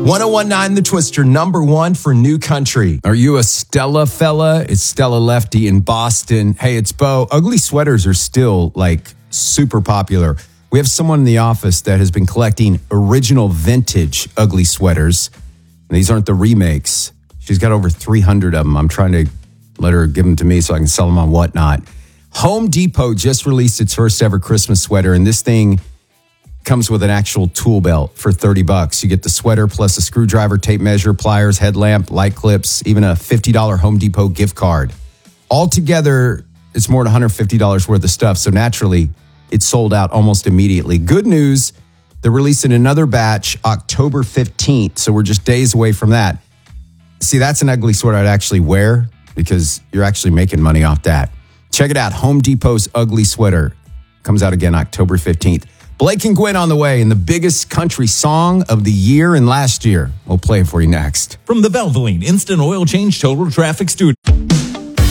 1019 The Twister, number one for new country. Are you a Stella fella? It's Stella Lefty in Boston. Hey, it's Bo. Ugly sweaters are still like super popular. We have someone in the office that has been collecting original vintage ugly sweaters. These aren't the remakes. She's got over 300 of them. I'm trying to let her give them to me so I can sell them on Whatnot. Home Depot just released its first ever Christmas sweater, and this thing comes with an actual tool belt for $30. You get the sweater plus a screwdriver, tape measure, pliers, headlamp, light clips, even a $50 Home Depot gift card. Altogether, it's more than $150 worth of stuff, so naturally, it sold out almost immediately. Good news, they're releasing another batch October 15th, so we're just days away from that. See, that's an ugly sweater I'd actually wear because you're actually making money off that. Check it out, Home Depot's ugly sweater. Comes out again October 15th. Blake and Gwen on the way in the biggest country song of the year and last year. We'll play it for you next. From the Valvoline Instant Oil Change Total Traffic Studio.